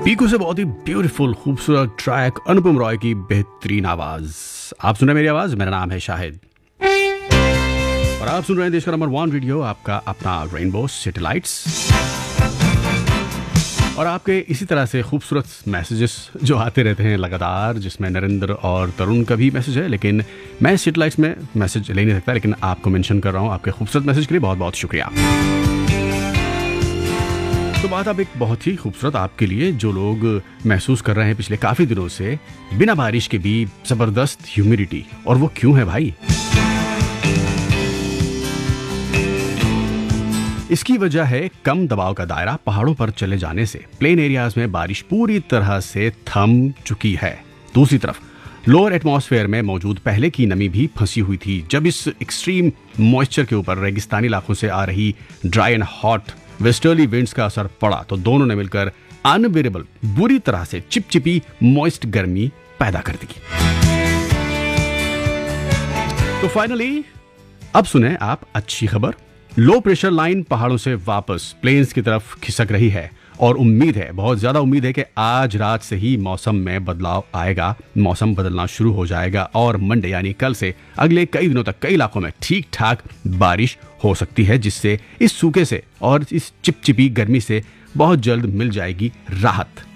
पीकू से बहुत ही ब्यूटीफुल खूबसूरत ट्रैक, अनुपम रॉय की बेहतरीन आवाज। आप सुन रहे मेरी आवाज, मेरा नाम है शाहिद और आप सुन रहे हैं देश का नंबर 1 रेडियो, आपका अपना रेनबो सैटेलाइट्स। और आपके इसी तरह से खूबसूरत मैसेजेस जो आते रहते हैं लगातार, जिसमें नरेंद्र और तरुण का भी मैसेज है, लेकिन मैं सैटेलाइट्स में मैसेज ले नहीं सकता, लेकिन आपको मेंशन कर रहा हूँ। आपके खूबसूरत मैसेज के लिए बहुत बहुत शुक्रिया। तो बात अब एक बहुत ही खूबसूरत आपके लिए, जो लोग महसूस कर रहे हैं पिछले काफी दिनों से बिना बारिश के भी जबरदस्त ह्यूमिडिटी। और वो क्यों है भाई? इसकी वजह है कम दबाव का दायरा पहाड़ों पर चले जाने से प्लेन एरियाज में बारिश पूरी तरह से थम चुकी है। दूसरी तरफ लोअर एटमॉस्फेयर में मौजूद पहले की नमी भी फंसी हुई थी। जब इस एक्सट्रीम मॉइस्चर के ऊपर रेगिस्तानी इलाकों से आ रही dry and hot westerly winds का असर पड़ा तो दोनों ने मिलकर अनबेरेबल, बुरी तरह से चिपचिपी मॉइस्ट गर्मी पैदा कर दी। तो फाइनली अब सुने आप अच्छी खबर। लो प्रेशर लाइन पहाड़ों से वापस प्लेन्स की तरफ खिसक रही है और उम्मीद है, बहुत ज्यादा उम्मीद है कि आज रात से ही मौसम में बदलाव आएगा, मौसम बदलना शुरू हो जाएगा और मंडे यानी कल से अगले कई दिनों तक कई इलाकों में ठीक ठाक बारिश हो सकती है, जिससे इस सूखे से और इस चिपचिपी गर्मी से बहुत जल्द मिल जाएगी राहत।